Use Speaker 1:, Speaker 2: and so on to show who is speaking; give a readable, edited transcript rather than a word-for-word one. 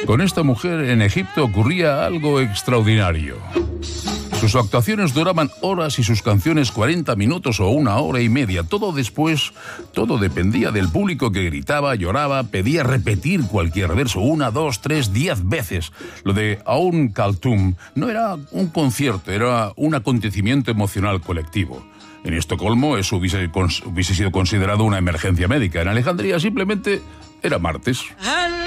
Speaker 1: Con esta mujer en Egipto ocurría algo extraordinario. Sus actuaciones duraban horas y sus canciones 40 minutos o 1 hora y media. Todo dependía del público que gritaba, lloraba, pedía repetir cualquier verso 1, 2, 3, 10 veces. Lo de Aum Kaltum no era un concierto, era un acontecimiento emocional colectivo. En Estocolmo eso hubiese sido considerado una emergencia médica. En Alejandría simplemente era martes.